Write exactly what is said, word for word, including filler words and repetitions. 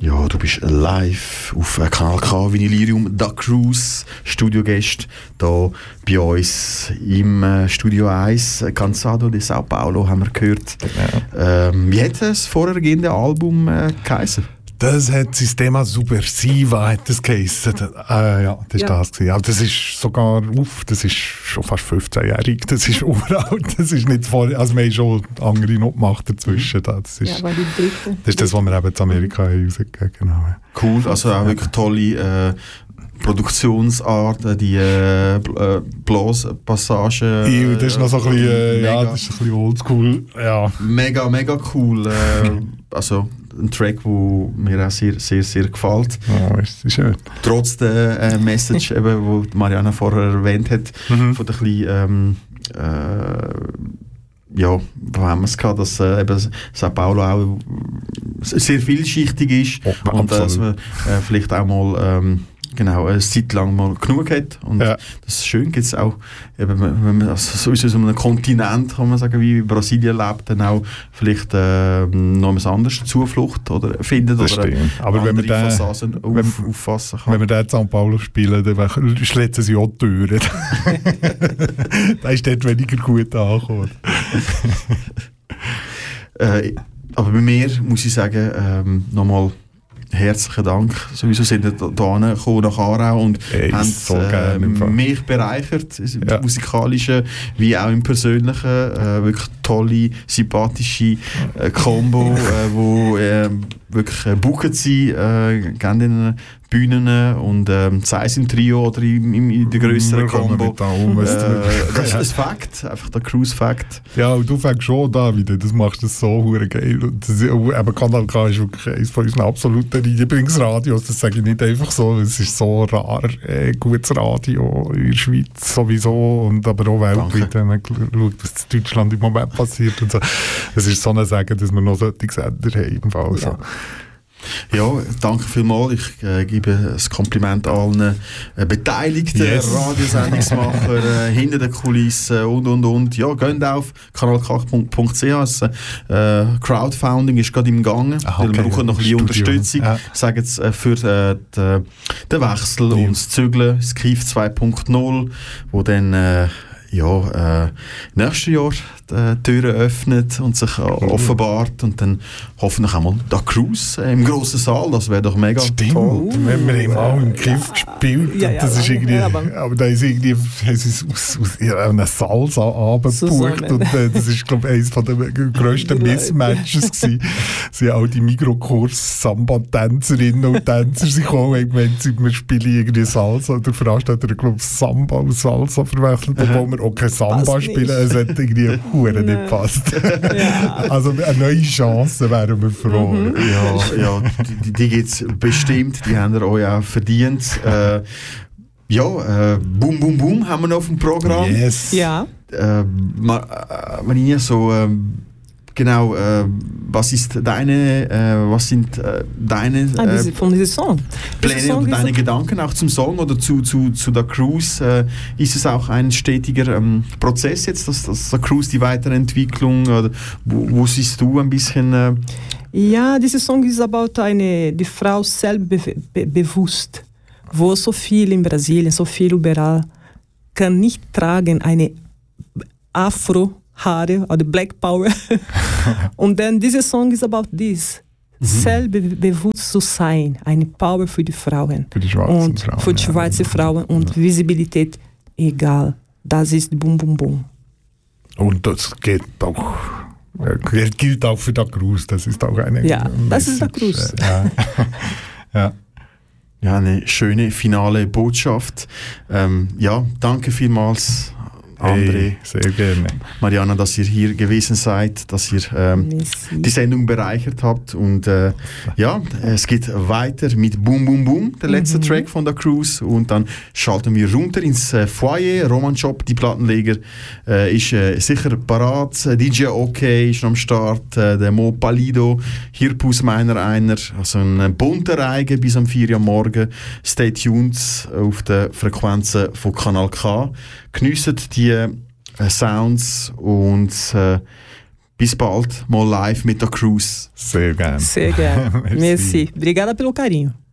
Ja, du bist live auf Kanal K, Vinylirium, Da Cruz, Studiogast hier bei uns im äh, Studio eins, Cansado de Sao Paulo, haben wir gehört. Genau. Ähm, wie hat das vorhergehende Album äh, geheißen? Das hat Sistema Subversiva, hat das geheißen. Äh, ja, das ja. war das gewesen. Aber das ist sogar, uff, das ist schon fast fünfzehnjährig, das ist uralt, das ist nicht voll, also wir haben schon andere noch gemacht dazwischen. Das ist, ja, war die dritte. Das ist das, was wir eben in Amerika haben rausgegeben genau. Cool, also auch wirklich tolle äh, Produktionsart, die äh, Blaspassagen. Äh, das ist noch so ein bisschen, äh, ja, das ist ein bisschen oldschool. Ja. Mega, mega cool. Äh, also ein Track, der mir auch sehr, sehr, sehr gefällt. Ja, ist schön. Trotz der äh, Message, eben, die Mariana vorher erwähnt hat, mhm. von der kleinen, ähm, äh, ja, wo haben wir es gehabt, dass äh, eben Sao Paulo auch sehr vielschichtig ist oh, und dass man äh, vielleicht auch mal ähm, genau, eine Zeit lang mal genug hat. Und ja. das ist schön, gibt es auch, eben, wenn man also sowieso so einem Kontinent, kann man sagen, wie Brasilien lebt, dann auch vielleicht äh, noch etwas anderes Zuflucht oder findet das oder stimmt. Aber wenn man den, Fassagen auf, wenn, auffassen kann. Wenn wir den in São Paulo spielen, dann schlägt sie auch die Türen. Da ist dort weniger gut angekommen. äh, aber bei mir muss ich sagen, ähm, nochmal herzlichen Dank. Sowieso sind wir hierher nach Aarau und hey, haben so äh, mich bereichert, im ja. musikalischen wie auch im persönlichen. Äh, wirklich tolle, sympathische äh, Combo, äh, wo äh, wirklich äh, booken sie äh, gerne in Bühnen und ähm, sei es im Trio oder in, in, in der grösseren Combo. Um, äh, das ist ein Fakt, einfach der Cruise-Fakt. Ja, und du fängst schon da wieder, das machst du so hure geil. Und das, eben Kanal K ist wirklich eines von unseren absoluten Lieblingsradios, das sage ich nicht einfach so, es ist so rar, äh, gutes Radio in der Schweiz sowieso und aber auch weltweit, wenn man schaut, was in Deutschland im Moment passiert und so. Es ist so ein Sagen, dass wir noch solche Sender haben im Fall. So. Ja. Ja, danke vielmals. Ich äh, gebe das Kompliment allen äh, beteiligten yes. Radiosendungsmacher äh, hinter den Kulissen und und und. Ja, geht auf kanal k punkt c h. Äh, Crowdfunding ist gerade im Gange. Aha, okay. Wir brauchen noch ein bisschen Unterstützung. Ja. Sagen es äh, für äh, die, den Wechsel ja. und das Zügeln, das K I F zwei punkt null, wo dann äh, ja, äh, nächstes Jahr die Türen öffnet und sich äh, offenbart und dann hoffentlich einmal Da Cruz äh, im grossen Saal, das wäre doch mega Stimmt. toll. Wenn wir eben auch im Kiff gespielt ja, ja, das ist irgendwie, ja, aber, aber da ist irgendwie haben sie aus, aus einer Salsa-Abend gebucht und äh, das ist glaube ich eines der grössten Missmatches gewesen. Sie haben auch die Mikrokurs-Samba-Tänzerinnen und Tänzer sich auch gemeint, wir spielen irgendwie Salsa und der Veranstalter hat glaube ich Samba und Salsa verwechselt, obwohl wir auch kein Samba spielen, es hat irgendwie Huren nicht passt. Ja. Also eine neue Chance wären wir froh. Mhm. Ja, ja, die, die gibt es bestimmt, die haben ihr euch auch verdient. Äh, ja, äh, Boom Boom Boom haben wir noch auf dem Programm. Yes. Ja. Äh, Marina, so äh, genau, äh, was ist deine, äh, was sind äh, deine ah, diese, von diesem Song. Pläne Song oder deine Gedanken auch zum Song oder zu, zu, zu der Cruise? Äh, ist es auch ein stetiger ähm, Prozess jetzt, dass, dass der Cruise die Weiterentwicklung, oder wo, wo siehst du ein bisschen? Äh ja, dieser Song ist about eine, die Frau selbstbewusst, wo so viel in Brasilien, so viel überall, kann nicht tragen eine Afro Haare oder Black Power. Und dann dieser Song ist about this. Mhm. Selbstbewusst zu sein, eine Power für die Frauen. Für die schwarzen und Frauen. Für die schwarzen ja. Frauen und ja. Visibilität egal. Das ist Boom Boom Boom. Und das geht auch, äh, gilt auch für Da Cruz. Das ist auch eine Ja, Message. Das ist Da Cruz. Ja. ja. ja, eine schöne finale Botschaft. Ähm, ja, danke vielmals, André, hey, sehr gerne. Mariana, dass ihr hier gewesen seid, dass ihr ähm, die Sendung bereichert habt. Und äh, ja, es geht weiter mit Boom Boom Boom, der letzte mhm. Track von der Cruise. Und dann schalten wir runter ins äh, Foyer. Roman Shop, die Plattenleger, äh, ist äh, sicher parat. D J OK ist am Start. Äh, der Mo Palido, Hirpus meiner einer. Also ein bunter Reigen bis am vier Uhr am Morgen. Stay tuned auf den Frequenzen von Kanal K. Geniessen die äh, Sounds und äh, bis bald, mal live mit der Cruise. Sehr gerne. Sehr gerne. Merci. Obrigada pelo carinho.